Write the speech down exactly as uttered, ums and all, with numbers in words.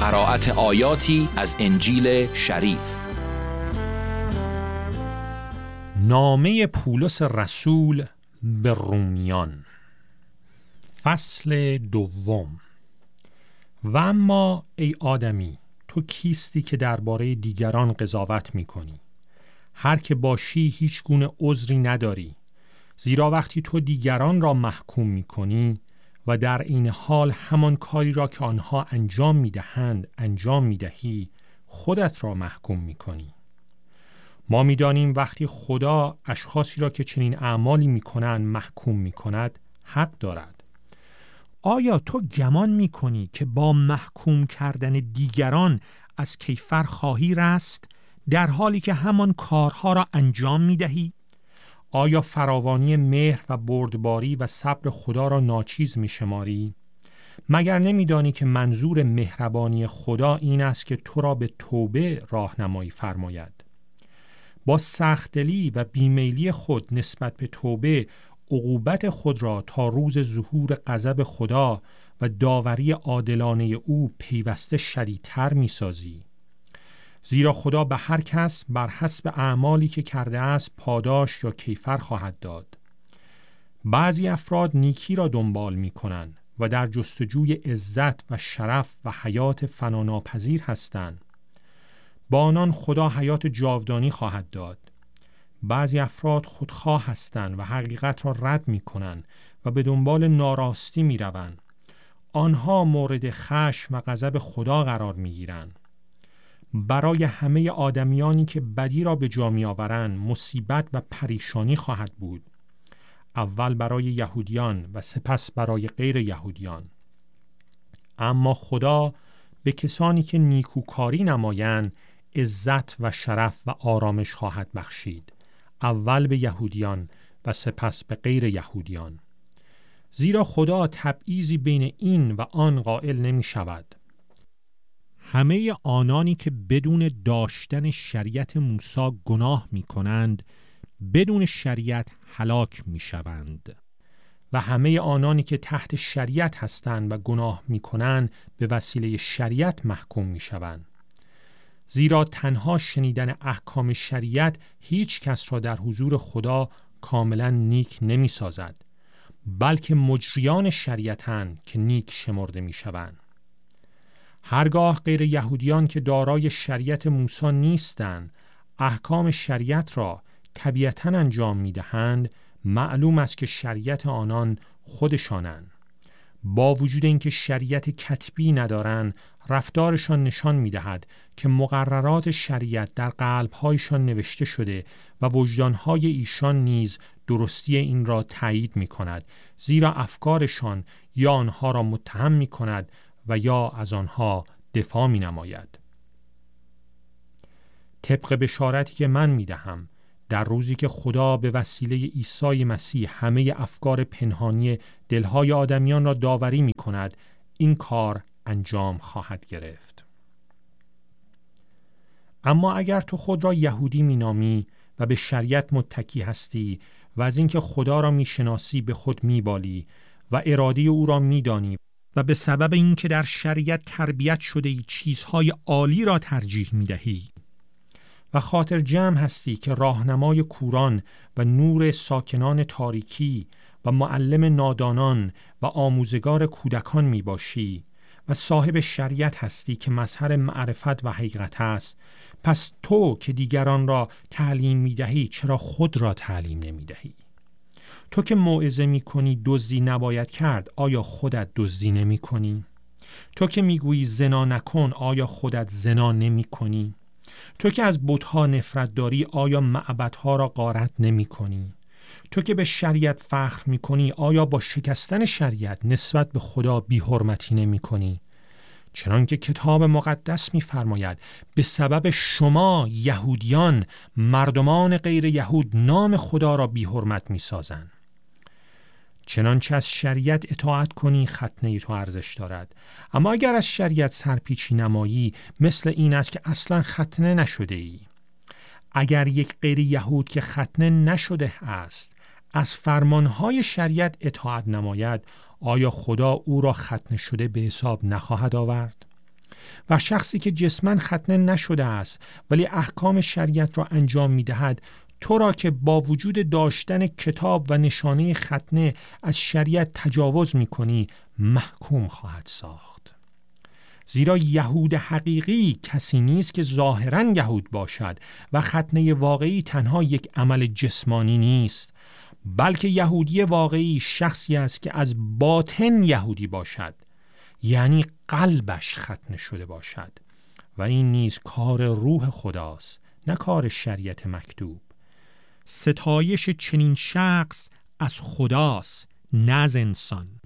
قرائت آیاتی از انجیل شریف. نامه پولس رسول به رومیان، فصل دوم. و اما ای آدمی، تو کیستی که درباره دیگران قضاوت می‌کنی؟ هر که باشی هیچ گونه عذری نداری، زیرا وقتی تو دیگران را محکوم می‌کنی و در این حال همان کاری را که آنها انجام می‌دهند انجام می‌دهی، خودت را محکوم می‌کنی. ما می‌دانیم وقتی خدا اشخاصی را که چنین اعمالی می‌کنند محکوم می‌کند، حق دارد. آیا تو گمان می‌کنی که با محکوم کردن دیگران از کیفر خواهی رست، در حالی که همان کارها را انجام می‌دهی؟ آیا فراوانی مهر و بردباری و صبر خدا را ناچیز می‌شماری؟ مگر نمی‌دانی که منظور مهربانی خدا این است که تو را به توبه راهنمایی فرماید؟ با سخت‌دلی و بیمیلی خود نسبت به توبه عقوبت خود را تا روز ظهور غضب خدا و داوری عادلانه او پیوسته شدیدتر می‌سازی. زیرا خدا به هر کس بر حسب اعمالی که کرده است پاداش یا کیفر خواهد داد. بعضی افراد نیکی را دنبال می‌کنند و در جستجوی عزت و شرف و حیات فناناپذیر هستند. با آنان خدا حیات جاودانی خواهد داد. بعضی افراد خودخواه هستند و حقیقت را رد می‌کنند و به دنبال ناراستی می‌روند. آنها مورد خشم و غضب خدا قرار می‌گیرند. برای همه آدمیانی که بدی را به جا می‌آورند مصیبت و پریشانی خواهد بود. اول برای یهودیان و سپس برای غیر یهودیان. اما خدا به کسانی که نیکوکاری نمایند عزت و شرف و آرامش خواهد بخشید، اول به یهودیان و سپس به غیر یهودیان. زیرا خدا تبعیضی بین این و آن قائل نمی شود. همه آنانی که بدون داشتن شریعت موسی گناه می کنند بدون شریعت هلاک می شوند و همه آنانی که تحت شریعت هستند و گناه می کنند به وسیله شریعت محکوم می شوند. زیرا تنها شنیدن احکام شریعت هیچ کس را در حضور خدا کاملا نیک نمی سازد، بلکه مجریان شریعتند که نیک شمرده می شوند. هرگاه غیر یهودیان که دارای شریعت موسی نیستند احکام شریعت را طبیعتاً انجام می دهند، معلوم است که شریعت آنان خودشانند. با وجود اینکه شریعت کتبی ندارند، رفتارشان نشان می دهد که مقررات شریعت در قلب‌هایشان نوشته شده و وجدان‌های ایشان نیز درستی این را تایید می کند، زیرا افکارشان یا آنها را متهم می کند و یا از آنها دفاع می نماید. طبق بشارتی که من می دهم، در روزی که خدا به وسیله عیسی مسیح همه افکار پنهانی دلهای آدمیان را داوری می کند، این کار انجام خواهد گرفت. اما اگر تو خود را یهودی می نامی و به شریعت متکی هستی و از اینکه خدا را می شناسی به خود می بالی و اراده او را می دانی و به سبب اینکه در شریعت تربیت شده ای چیزهای عالی را ترجیح می دهی و خاطر جمع هستی که راهنمای کوران و نور ساکنان تاریکی و معلم نادانان و آموزگار کودکان می باشی و صاحب شریعت هستی که مظهر معرفت و حقیقت است، پس تو که دیگران را تعلیم می دهی چرا خود را تعلیم نمی دهی؟ تو که موعظه می کنی دزدی نباید کرد، آیا خودت دزدی نمی کنی؟ تو که می گویی زنا نکن، آیا خودت زنا نمی کنی؟ تو که از بت‌ها نفرت داری، آیا معبدها را غارت نمی کنی؟ تو که به شریعت فخر می کنی، آیا با شکستن شریعت نسبت به خدا بی حرمتی نمی کنی؟ چنانکه کتاب مقدس می فرماید به سبب شما یهودیان مردمان غیر یهود نام خدا را بی حرمت می سازند. چنانچه از شریعت اطاعت کنی ختنه تو ارزش دارد، اما اگر از شریعت سرپیچی نمایی مثل این است که اصلا ختنه نشده ای. اگر یک غیر یهود که ختنه نشده است از فرمانهای شریعت اطاعت نماید، آیا خدا او را ختنه شده به حساب نخواهد آورد؟ و شخصی که جسماً ختنه نشده است ولی احکام شریعت را انجام می دهد، تو را که با وجود داشتن کتاب و نشانه ختنه از شریعت تجاوز می کنی محکوم خواهد ساخت. زیرا یهود حقیقی کسی نیست که ظاهراً یهود باشد و ختنه واقعی تنها یک عمل جسمانی نیست، بلکه یهودی واقعی شخصی است که از باطن یهودی باشد، یعنی قلبش ختنه شده باشد، و این نیز کار روح خداست نه کار شریعت مکتوب. ستایش چنین شخص از خداست نه از انسان.